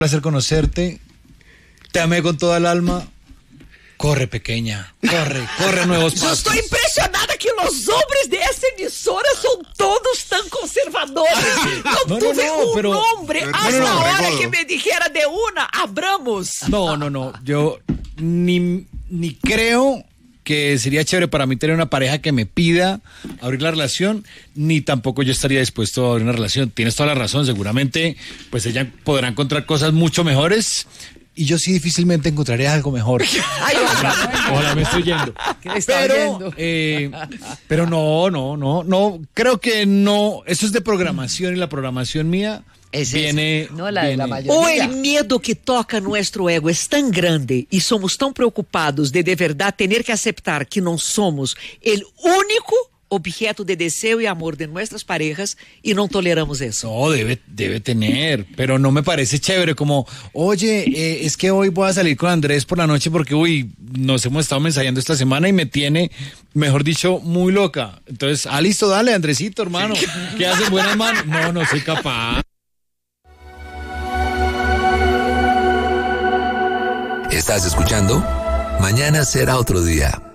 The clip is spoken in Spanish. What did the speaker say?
placer conocerte. Te amé con toda el alma. Corre, pequeña. Corre nuevos Yo pasos. estoy impresionada que los hombres de esta emisora son todos tan conservadores. No tuve un hombre hasta ahora que me dijera de una, abramos. No. Yo ni creo que sería chévere para mí tener una pareja que me pida abrir la relación, ni tampoco yo estaría dispuesto a abrir una relación. Tienes toda la razón, seguramente pues ella podrá encontrar cosas mucho mejores y yo sí difícilmente encontraré algo mejor. Ojalá me estoy yendo. Pero no, creo que no, eso es de programación y la programación mía viene... No, la de la mayoría. O el miedo que toca nuestro ego es tan grande y somos tan preocupados de verdad tener que aceptar que no somos el único objeto de deseo y amor de nuestras parejas y no toleramos eso. No, debe tener, pero no me parece chévere como, oye, es que hoy voy a salir con Andrés por la noche porque, nos hemos estado mensajando esta semana y me tiene, mejor dicho, muy loca. Entonces, listo, dale, Andresito, hermano, que hace buenas manos. No soy capaz. ¿Estás escuchando? Mañana será otro día.